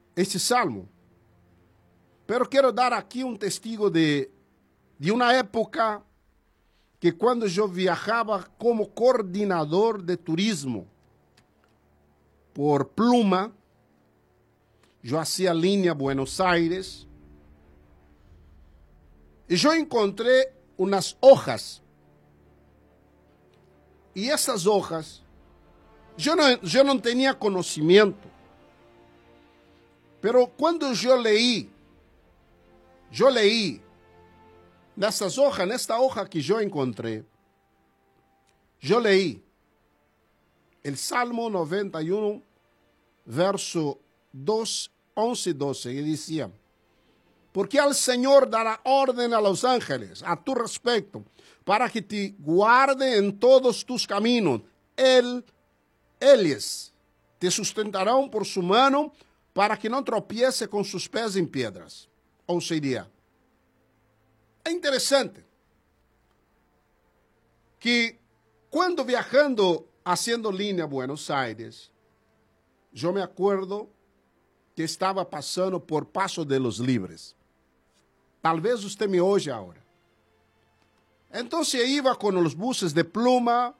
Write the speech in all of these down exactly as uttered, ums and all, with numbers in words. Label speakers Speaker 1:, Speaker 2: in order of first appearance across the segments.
Speaker 1: este salmo. Pero quero dar aqui um testigo de, de uma época que quando eu viajava como coordenador de turismo por Pluma, eu fazia linha Buenos Aires, e eu encontrei umas hojas. E essas hojas, eu não, eu não tinha conhecimento, pero quando eu leí, eu leí nessas hojas, nesta hoja que eu encontrei, eu leí o Salmo noventa e um, verso dos, once e doze, e dizia: porque al Senhor dará orden a los ángeles a tu respecto, para que te guarde en todos tus caminos. Él, ellos te sustentarán por su mano, para que não tropiece com seus pés em pedras. Ou seria, é interessante que quando viajando, haciendo linha Buenos Aires, eu me acuerdo que estava passando por Paso de los Libres. Talvez você me ouça agora. Então, eu ia com os buses de Pluma,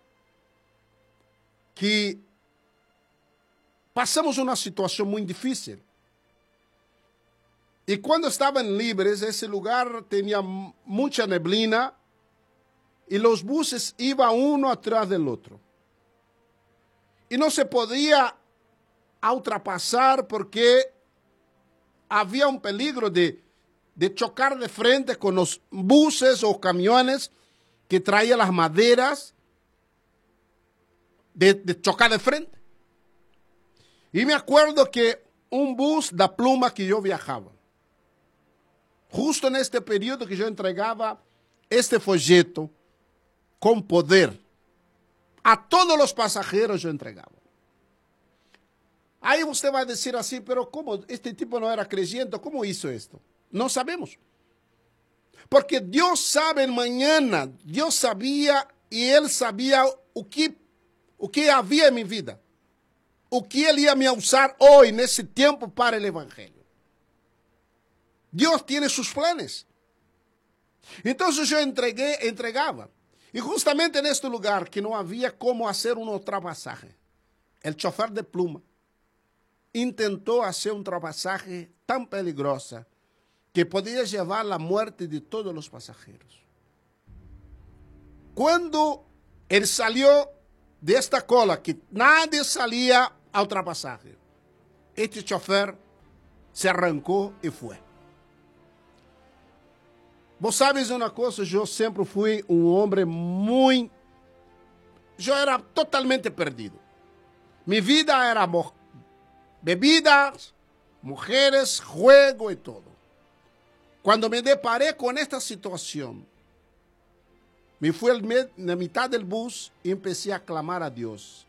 Speaker 1: que passamos uma situação muito difícil. E quando estavam livres, esse lugar tinha muita neblina, e os buses iam um atrás do outro. E não se podia ultrapassar porque havia um peligro de, de chocar de frente com os buses ou caminhões que traíam as madeiras, de, de chocar de frente. E me acuerdo que um bus da Pluma que eu viajava, justo neste período que eu entregava este folheto com poder, a todos os passageiros eu entregava. Aí você vai dizer assim, pero como este tipo não era creyente, como hizo esto? Não sabemos. Porque Deus sabe amanhã, Deus sabia e Ele sabia o que, o que havia em minha vida. O que Ele ia me usar hoje, nesse tempo, para o Evangelho. Deus tem seus planos. Então eu entreguei, entregava. E justamente neste lugar que não havia como fazer uma ultrapassagem, o chofer de Pluma intentou fazer uma ultrapassagem tão peligrosa que podia levar a morte de todos os passageiros. Quando ele saiu desta cola, que nadie saía a ultrapassagem, este chofer se arrancou e foi. Vos sabes uma coisa, eu sempre fui um homem muito... Eu era totalmente perdido. Minha vida era bebidas, mujeres, juego e todo. Quando me deparei com esta situação, me fui na mitad del bus e comecei a clamar a Deus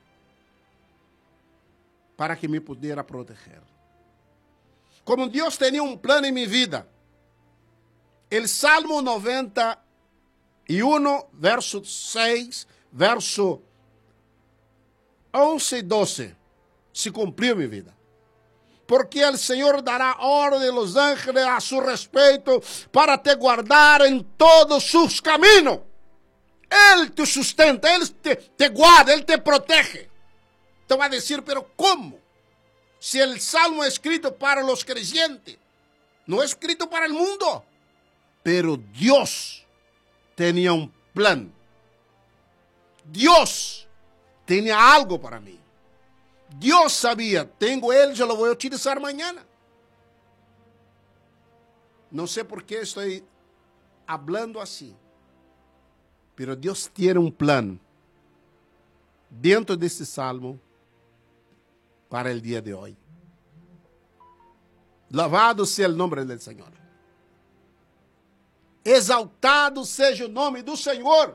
Speaker 1: para que me pudesse proteger. Como Deus tinha um plano em minha vida, el Salmo noventa e um, verso seis, verso once e doze, se cumpriu minha vida. Porque el Senhor dará ordem a los ángeles a su respeito para te guardar en todos sus caminos. Ele te sustenta, Ele te, te guarda, Ele te protege. Te va a decir, pero ¿cómo? Si el Salmo es escrito para los creyentes, no es escrito para el mundo. Pero Dios tenía un plan. Dios tenía algo para mí. Dios sabía, tengo Él, yo lo voy a utilizar mañana. No sé por qué estoy hablando así. Pero Dios tiene un plan dentro de este salmo para el día de hoy. Louvado sea el nombre del Señor. Exaltado seja o nome do Senhor.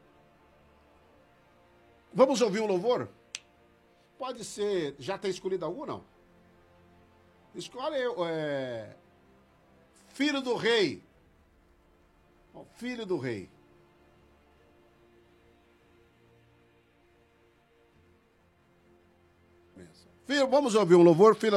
Speaker 1: Vamos ouvir um louvor? Pode ser, já tem escolhido algum, não? Escolhe é, Filho do Rei. Filho do Rei. Filho, vamos ouvir um louvor, Filho